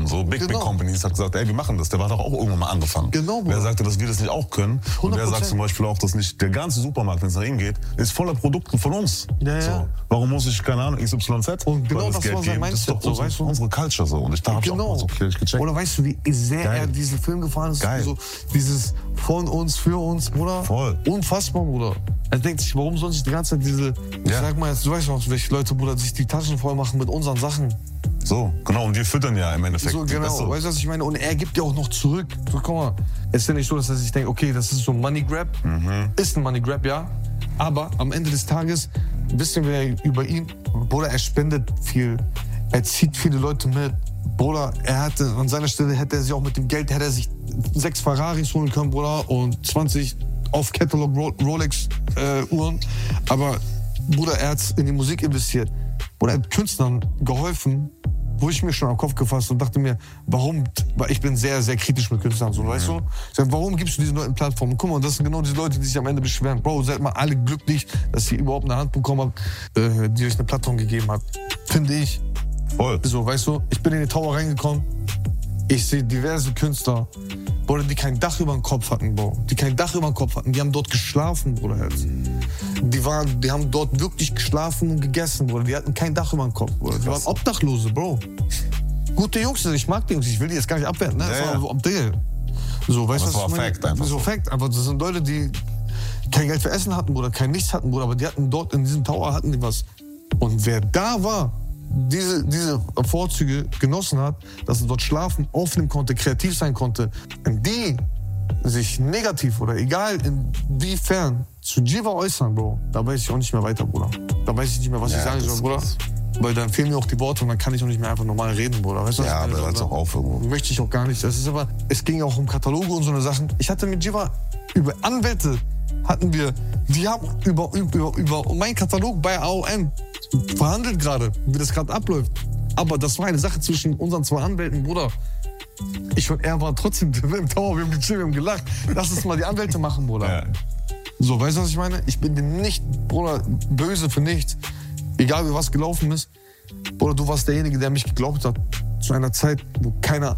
können. So Big Companies hat gesagt, ey, wir machen das. Der war doch auch irgendwann mal angefangen. Genau, Bruder. Wer sagte, dass wir das nicht auch können? Und 100%. wer sagt zum Beispiel auch, dass nicht der ganze Supermarkt, wenn es nach ihm geht, ist voller Produkte von uns. Ja. So, warum muss ich, keine Ahnung, XYZ? Und genau das Geld war sein geben? Mindset, Das ist doch so, weißt du? unsere Culture so. Und ich da hab ich auch mal so gecheckt. Oder weißt du, wie sehr er diesen Film gefahren ist? Geil. So, dieses von uns, für uns, Bruder. Voll. Unfassbar, Bruder. Er denkt sich, warum soll sich die ganze Zeit diese, ich sag mal jetzt, du weißt noch, welche Leute, Bruder, sich die Taschen voll machen mit unseren Sachen. So, genau, und wir füttern ja im Endeffekt. So, genau, weißt du, was ich meine? Und er gibt ja auch noch zurück. So, guck mal, es ist ja nicht so, dass er sich denkt, okay, das ist so ein Money Grab. Ist ein Money Grab, ja. Aber am Ende des Tages wissen wir über ihn, Bruder, er spendet viel. Er zieht viele Leute mit. Bruder, er hätte, an seiner Stelle hätte er sich auch mit dem Geld, hätte er sich 6 Ferraris holen können, Bruder, und 20 auf Catalog Rolex Uhren. Aber, Bruder, er hat in die Musik investiert. Bruder, er hat Künstlern geholfen, wo ich mir schon am Kopf gefasst und dachte mir, warum, weil ich bin sehr, sehr kritisch mit Künstlern, so, weißt du? Ich sag, warum gibst du diesen Leuten Plattformen? Guck mal, das sind genau diese Leute, die sich am Ende beschweren. Bro, seid mal alle glücklich, dass ihr überhaupt eine Hand bekommen habt, die euch eine Plattform gegeben hat. Finde ich. Voll. So, weißt du, ich bin in die Tower reingekommen, ich sehe diverse Künstler, Bruder, die kein Dach über dem Kopf hatten, Bro. Die kein Dach über dem Kopf hatten, die haben dort geschlafen, Bruder. Die haben dort wirklich geschlafen und gegessen, Bruder. Die hatten kein Dach über dem Kopf, Bruder. Die waren Obdachlose, Bro. Gute Jungs, ich mag die Jungs, ich will die jetzt gar nicht abwerten, ne? Das war Obdel. So, weißt du, was ich meine? Fact einfach. So Fact, einfach. Das sind Leute, die kein Geld für Essen hatten, Bruder, kein nichts hatten, Bruder, aber die hatten dort in diesem Tower hatten die was. Und wer da war, diese Vorzüge genossen hat, dass er dort schlafen, aufnehmen konnte, kreativ sein konnte, die sich negativ oder egal inwiefern zu Jiva äußern, Bro, da weiß ich auch nicht mehr weiter, Bruder. Da weiß ich nicht mehr, was ich sagen soll, Bruder. Weil dann fehlen mir auch die Worte und dann kann ich auch nicht mehr einfach normal reden, Bruder. Weißt du, ja, aber hört auch auf irgendwo. Möchte ich auch gar nicht. Das ist aber, es ging auch um Kataloge und so eine Sachen. Ich hatte mit Jiva über Anwälte die haben über meinen Katalog bei AOM verhandelt gerade, wie das gerade abläuft. Aber das war eine Sache zwischen unseren 2 Anwälten, Bruder. Ich und er waren trotzdem im Tower, wir haben gechillt, wir haben gelacht. Lass es mal die Anwälte machen, Bruder. Ja. So, weißt du, was ich meine? Ich bin dir nicht, Bruder, böse für nichts. Egal, wie was gelaufen ist. Bruder, du warst derjenige, der mich geglaubt hat. Zu einer Zeit, wo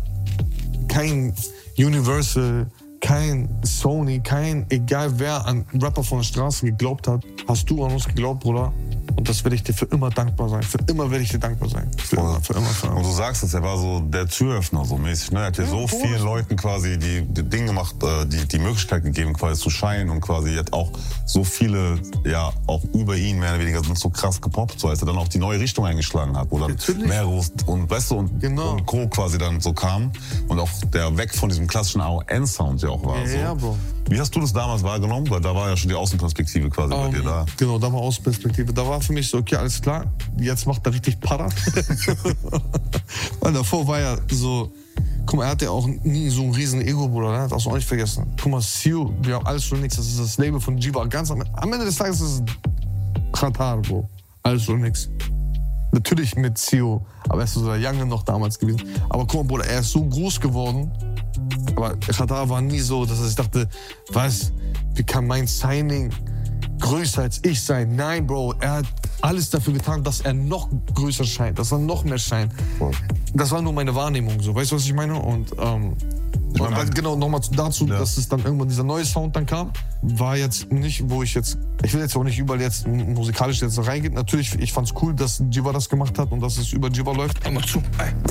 kein Universal, kein Sony, egal wer an Rapper von der Straße geglaubt hat, hast du an uns geglaubt, Bruder. Und das werde ich dir für immer dankbar sein. Für immer werde ich dir dankbar sein. Für immer. Und du sagst es, er war so der Türöffner so mäßig. Ne? Er hat ja so vielen Leuten quasi die Dinge gemacht, die Möglichkeit gegeben, quasi zu scheinen und quasi jetzt auch so viele, ja, auch über ihn mehr oder weniger sind so krass gepoppt, so als er dann auch die neue Richtung eingeschlagen hat, wo dann Meros und weißt du, und Co. quasi dann so kam und auch der weg von diesem klassischen AON-Sound ja auch war. Ja, so. Bro. Wie hast du das damals wahrgenommen? Weil da war ja schon die Außenperspektive quasi bei dir da. Genau, da war Außenperspektive. Da war für mich so, okay, alles klar, jetzt macht er richtig Para. Weil davor war ja so, guck mal, er hatte ja auch nie so ein riesen Ego, Bruder, ne? Das hast du auch nicht vergessen. Guck mal, Sio, wir haben alles schon nichts, das ist das Label von Jiva. Ganz am Ende des Tages ist es Qatar, Bro. Alles schon nichts. Natürlich mit Sio, aber er ist so der Young noch damals gewesen. Aber guck mal, Bruder, er ist so groß geworden. Aber Qatar war nie so, dass ich dachte, was, wie kann mein Signing größer als ich sein? Nein, Bro, er hat alles dafür getan, dass er noch größer scheint, dass er noch mehr scheint. Das war nur meine Wahrnehmung, so, weißt du, was ich meine? Und dann genau nochmal dazu, dass es dann irgendwann dieser neue Sound dann kam, war jetzt nicht, wo ich will jetzt auch nicht überall jetzt musikalisch jetzt reingehen. Natürlich, ich fand's cool, dass Jiva das gemacht hat und dass es über Jiva läuft. Aber zu,